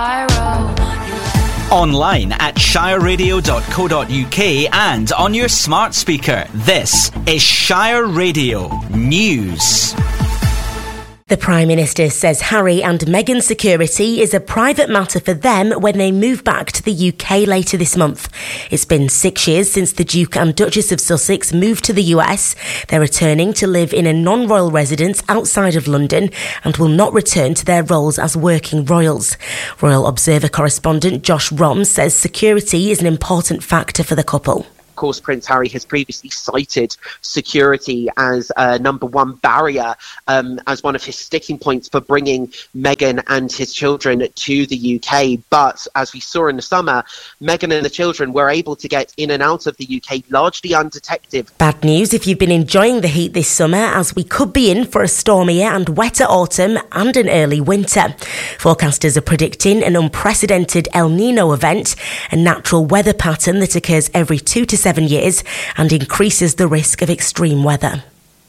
Online at shireradio.co.uk and on your smart speaker. This is Shire Radio News. The Prime Minister says Harry and Meghan's security is a private matter for them when they move back to the UK later this month. It's been 6 years since the Duke and Duchess of Sussex moved to the US. They're returning to live in a non-royal residence outside of London and will not return to their roles as working royals. Royal Observer correspondent Josh Rom says security is an important factor for the couple. Of course, Prince Harry has previously cited security as a number one barrier, as one of his sticking points for bringing Meghan and his children to the UK. But as we saw in the summer, Meghan and the children were able to get in and out of the UK largely undetected. Bad news if you've been enjoying the heat this summer, as we could be in for a stormier and wetter autumn and an early winter. Forecasters are predicting an unprecedented El Nino event, a natural weather pattern that occurs every 2 to 7 years and increases the risk of extreme weather.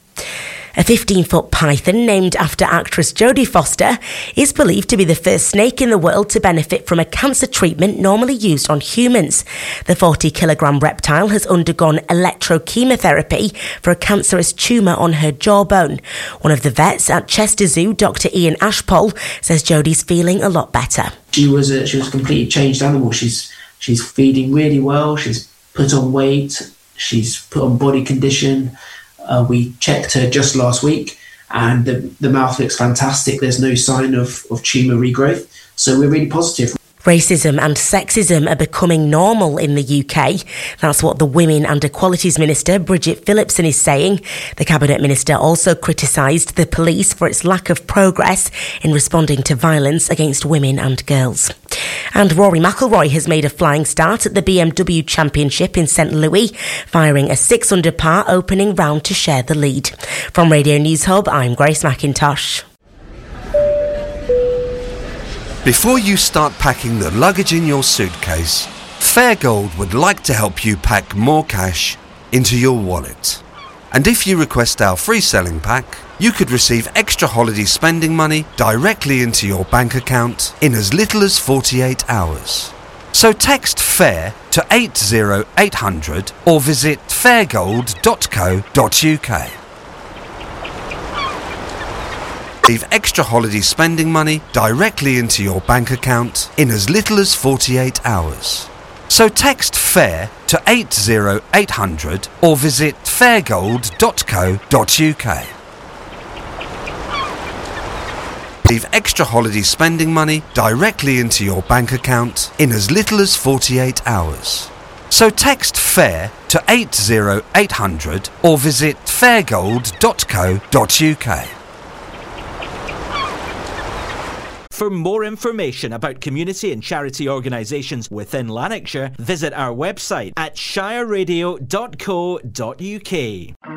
A 15-foot python named after actress Jodie Foster is believed to be the first snake in the world to benefit from a cancer treatment normally used on humans. The 40-kilogram reptile has undergone electrochemotherapy for a cancerous tumour on her jawbone. One of the vets at Chester Zoo, Dr. Ian Ashpole, says Jodie's feeling a lot better. She was a completely changed animal. She's feeding really well. She's put on weight, she's put on body condition. We checked her just last week and the mouth looks fantastic. There's no sign of tumour regrowth. So we're really positive. Racism and sexism are becoming normal in the UK. That's what the Women and Equalities Minister, Bridget Phillipson, is saying. The Cabinet Minister also criticised the police for its lack of progress in responding to violence against women and girls. And Rory McIlroy has made a flying start at the BMW Championship in St Louis, firing a 6-under par opening round to share the lead. From Radio News Hub, I'm Grace McIntosh. Before you start packing the luggage in your suitcase, Fairgold would like to help you pack more cash into your wallet. And if you request our free selling pack, you could receive extra holiday spending money directly into your bank account in as little as 48 hours. So text FAIR to 80800 or visit fairgold.co.uk. Receive extra holiday spending money directly into your bank account in as little as 48 hours. So text FAIR to 80800 or visit fairgold.co.uk. Receive extra holiday spending money directly into your bank account in as little as 48 hours. So text FAIR to 80800 or visit fairgold.co.uk. For more information about community and charity organisations within Lanarkshire, visit our website at shireradio.co.uk.